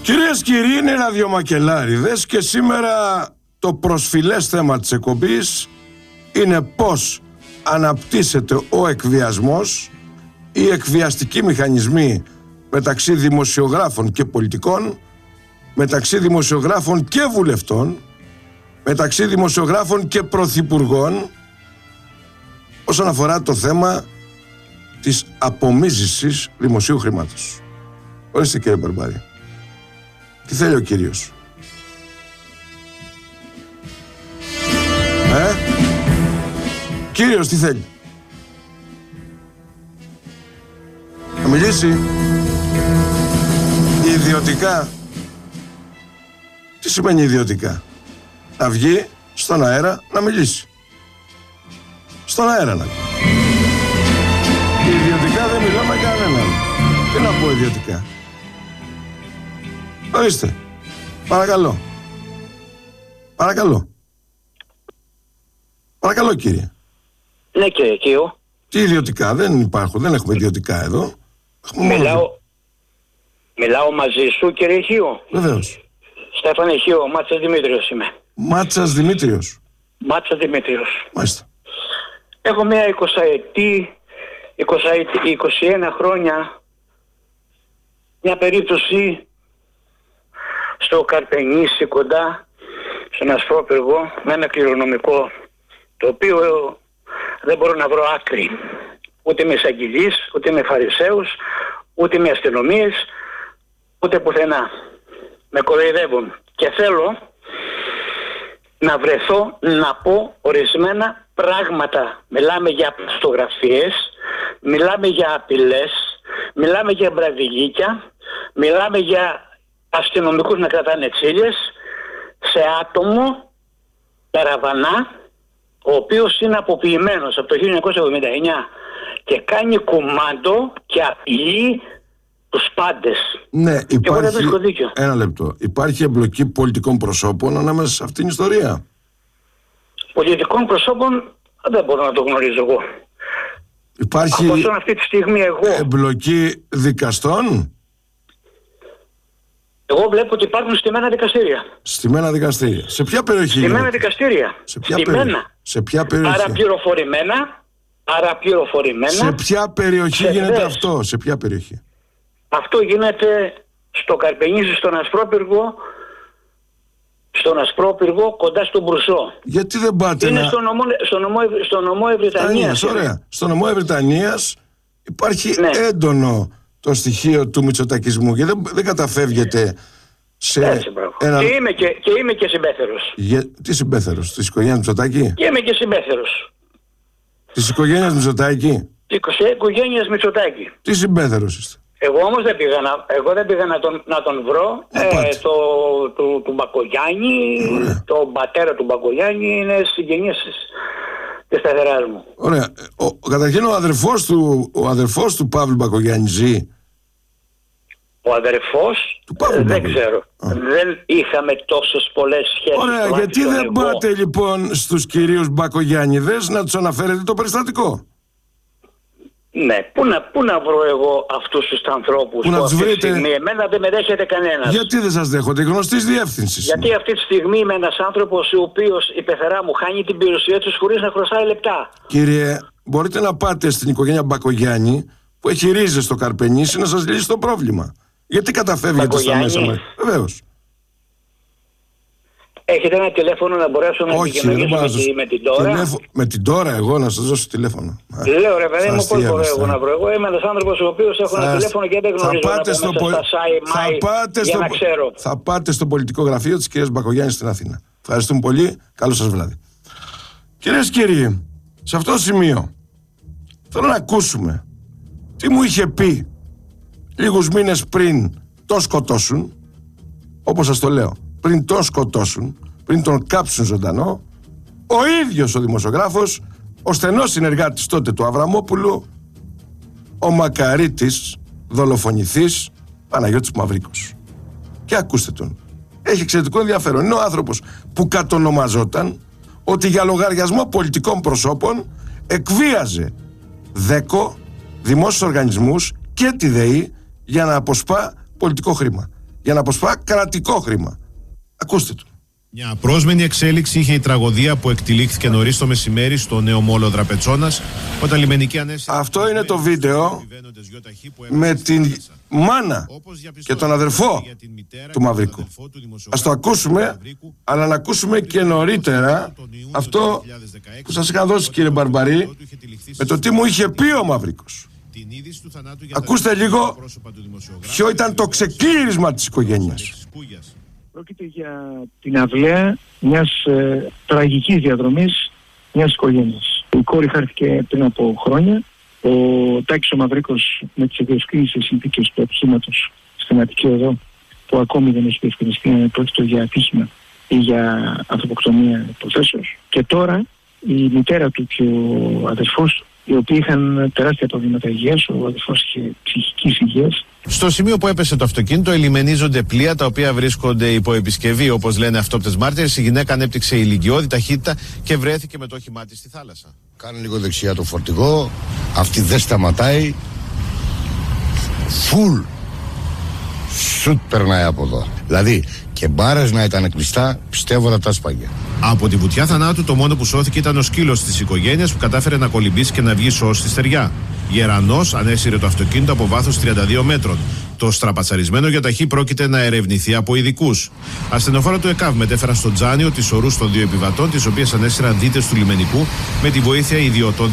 Κυρίες και κύριοι, είναι ραδιομακελάριδες και σήμερα το προσφυλές θέμα της εκπομπής είναι πώς αναπτύσσεται ο εκβιασμός, οι εκβιαστικοί μηχανισμοί μεταξύ δημοσιογράφων και πολιτικών, μεταξύ δημοσιογράφων και βουλευτών, μεταξύ δημοσιογράφων και πρωθυπουργών, όσον αφορά το θέμα της απομίζησης δημοσίου χρήματος. Ορίστε κύριε Μπαρμπάρη. Τι θέλει ο κύριος? Κύριος τι θέλει? Να μιλήσει ιδιωτικά? Τι σημαίνει ιδιωτικά? Να βγει στον αέρα να μιλήσει. Στον αέρα να βγει. Ιδιωτικά δεν μιλάμε κανέναν. Τι να πω ιδιωτικά? Ορίστε. Παρακαλώ. Παρακαλώ. Παρακαλώ κύριε. Ναι κύριε Κίο. Τι ιδιωτικά? Δεν υπάρχουν. Δεν έχουμε ιδιωτικά εδώ. Μιλάω μαζί σου κύριε Χίο. Βεβαίως. Στέφανε Χίο, Μάτσας Δημήτριος είμαι. Μάτσας Δημήτριος. Μάτσας Δημήτριος. Μάλιστα. Έχω μια 21 χρόνια μια περίπτωση στο Καρπενήσι κοντά στον Ασπρόπυργο με ένα κληρονομικό το οποίο δεν μπορώ να βρω άκρη ούτε με εισαγγελείς, ούτε με φαρισαίους, ούτε με αστυνομίες, ούτε πουθενά. Με κοροϊδεύουν και θέλω να βρεθώ να πω ορισμένα πράγματα. Μιλάμε για πλαστογραφίες, μιλάμε για απειλές, μιλάμε για μπραβιλίκια, μιλάμε για αστυνομικούς να κρατάνε τσίλιες σε άτομο Καραβανά, ο οποίος είναι αποποιημένος από το 1979 και κάνει κουμάντο και απειλεί τους πάντες. Ναι, υπάρχει, δίκιο. Ένα λεπτό. Υπάρχει εμπλοκή πολιτικών προσώπων ανάμεσα σε αυτήν την ιστορία? Πολιτικών προσώπων δεν μπορώ να το γνωρίζω εγώ. Υπάρχει αυτή τη στιγμή εμπλοκή δικαστών? Εγώ βλέπω ότι υπάρχουν στημένα δικαστήρια. Στημένα δικαστήρια. Σε ποια περιοχή? Στημένα δικαστήρια. Σε ποια περιοχή? Παραπληροφορημένα. Σε ποια περιοχή γίνεται αυτό? Σε ποια περιοχή? Αυτό γίνεται στο Καρπενήσι, στον Ασπρόπυργο κοντά στον Μπρουσό. Γιατί δεν πάτε? Είναι στο νομό Ευρυτανίας. Ωραία. Στο νομό Ευρυτανίας υπάρχει έντονο το στοιχείο του μητσοτακισμού και δεν καταφεύγεται σε ένα... Και είμαι και συμπέθερος. Τι συμπέθερος? Της οικογένειας Μητσοτάκη? Και είμαι και συμπέθερος. Της οικογένειας Μητσοτάκη? Της οικογένειας Μητσοτάκη. Τι συμπέθερος είστε? Εγώ όμως δεν πήγα να τον βρω. Του Μπακογιάννη, τον πατέρα του Μπακογιάννη είναι συγγενής της σταθεράς μου. Ωραία. Καταρχήν ο αδερφός του Παύλου Μπακογιάννη ζει? Ο αδερφός δεν ξέρω. Δεν είχαμε τόσες πολλές σχέσεις. Ωραία, γιατί δεν πάτε λοιπόν στους κυρίους Μπακογιάννηδες να τους αναφέρετε το περιστατικό? Ναι, πού να βρω εγώ αυτούς τους ανθρώπους? Πού να τους βρείτε? Εμένα δεν με δέχεται κανένας. Γιατί δεν σας δέχονται? Γνωστής διεύθυνσης. Γιατί αυτή τη στιγμή είμαι ένας άνθρωπος ο οποίος η πεθερά μου χάνει την περιουσία τους χωρίς να χρωστάει λεπτά. Κύριε, μπορείτε να πάτε στην οικογένεια Μπακογιάννη που έχει ρίζες στο Καρπενήσι να σας λύσει το πρόβλημα. Γιατί καταφεύγετε στα μέσα μας? Βεβαίως. Έχετε ένα τηλέφωνο να μπορέσω να επικοινωνήσω με την Τώρα? Με την Τώρα εγώ να σας δώσω τηλέφωνο? Λέω ρε παιδί μου, πώς μπορώ εγώ να βρω? Εγώ είμαι ένας άνθρωπος ο οποίος έχω ένα τηλέφωνο και δεν γνωρίζω για να ξέρω. Θα πάτε στο πολιτικό γραφείο της κυρίας Μπακογιάννη στην Αθήνα. Ευχαριστούμε πολύ. Καλό σας βράδυ. Κυρίες και κύριοι, σε αυτό το σημείο θέλω να ακούσουμε τι μου είχε πει λίγους μήνες πριν τον σκοτώσουν, όπως σας το λέω, πριν τον σκοτώσουν, πριν τον κάψουν ζωντανό, ο ίδιος ο δημοσιογράφος, ο στενός συνεργάτης τότε του Αβραμόπουλου, ο μακαρίτης δολοφονηθής Παναγιώτης Μαυρίκος. Και ακούστε τον. Έχει εξαιρετικό ενδιαφέρον. Είναι ο άνθρωπος που κατονομαζόταν ότι για λογαριασμό πολιτικών προσώπων εκβίαζε ΔΕΚΟ, δημόσιους οργανισμούς και τη ΔΕΗ για να αποσπά πολιτικό χρήμα. για να αποσπά κρατικό χρήμα. Ακούστε το. Μια απρόσμενη εξέλιξη είχε η τραγωδία που εκτυλίχθηκε νωρίς το μεσημέρι στο νέο μόλο Δραπετσόνας, όταν λιμενική ανέσυρε. Αυτό είναι το βίντεο με την μάνα και τον αδερφό του Μαυρίκου. Ας το ακούσουμε, αλλά να ακούσουμε και νωρίτερα αυτό που σας είχα δώσει, κύριε Μπαρμπαρή, με το τι μου είχε πει ο Μαυρίκος. Ακούστε λίγο ποιο ήταν το ξεκλήρισμα της οικογένειας. Πρόκειται για την αυλαία μιας τραγικής διαδρομής μιας οικογένειας. Η κόρη χάθηκε πριν από χρόνια. Ο Τάκης ο Μαυρίκος, με τις ευκρίνησες συνθήκες του ατυχήματος στην Αττική Οδό, που ακόμη δεν έχει διευκρινιστεί αν πρόκειται για ατύχημα ή για ανθρωποκτονία υποθέσεως. Και τώρα η μητέρα του και ο αδερφός του, οι οποίοι είχαν τεράστια προβλήματα υγείας, ο αδερφός είχε ψυχικής υγείας. Στο σημείο που έπεσε το αυτοκίνητο, ελιμενίζονται πλοία τα οποία βρίσκονται υπό επισκευή, όπως λένε αυτόπτες μάρτυρες. Η γυναίκα ανέπτυξε ηλικιώδη ταχύτητα και βρέθηκε με το όχημά της στη θάλασσα. Κάνει λίγο δεξιά το φορτηγό, αυτή δεν σταματάει. Φουλ σουτ περνάει από εδώ. Δηλαδή και μπάρες να ήταν κλειστά, πιστεύω θα τα σπάγια. Από τη βουτιά θανάτου, το μόνο που σώθηκε ήταν ο σκύλος της οικογένειας που κατάφερε να κολυμπήσει και να βγει σώος στη στεριά. Γερανός ανέσυρε το αυτοκίνητο από βάθος 32 μέτρων. Το στραπατσαρισμένο γιοταχή πρόκειται να ερευνηθεί από ειδικούς. Ασθενοφόρα του ΕΚΑΒ μετέφεραν στο τζάνιο τις ορούς των δύο επιβατών, τις οποίες ανέσυραν δίτες του λιμενικού με τη βοήθεια ιδιωτών